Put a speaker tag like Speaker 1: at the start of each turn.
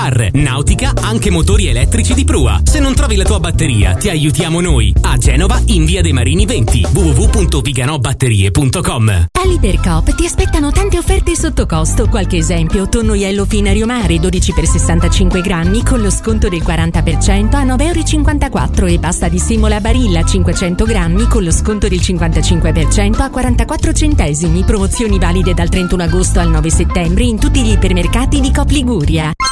Speaker 1: Nautica, anche motori elettrici di prua. Se non trovi la tua batteria, ti aiutiamo noi. A Genova, in via dei Marini 20, www.viganobatterie.com.
Speaker 2: All'Ipercoop ti aspettano tante offerte sotto costo. Qualche esempio: tonno Iello Finario Mare 12 x 65 grammi con lo sconto del 40% a 9,54 € e pasta di semola Barilla 500 grammi con lo sconto del 55% a 44 centesimi. Promozioni valide dal 31 agosto al 9 settembre in tutti gli ipermercati di Coop Liguria.